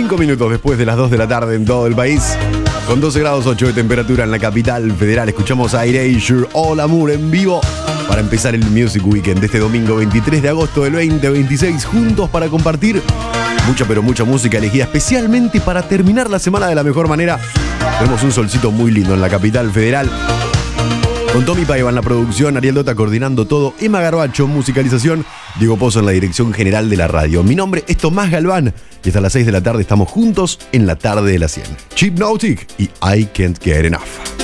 5 minutos después de las 2 de la tarde en todo el país. Con 12 grados 8 de temperatura en la capital federal, escuchamos a Erasure All Amour en vivo para empezar el Music Weekend de este domingo 23 de agosto del 2026, juntos para compartir mucha pero mucha música elegida especialmente para terminar la semana de la mejor manera. Tenemos un solcito muy lindo en la capital federal. Con Tommy Paiva en la producción, Ariel Dota coordinando todo, Emma Garbacho musicalización, Diego Pozo en la dirección general de la radio. Mi nombre es Tomás Galván y hasta las 6 de la tarde estamos juntos en la tarde de la 100. Chip Nautic y I Can't Get Enough.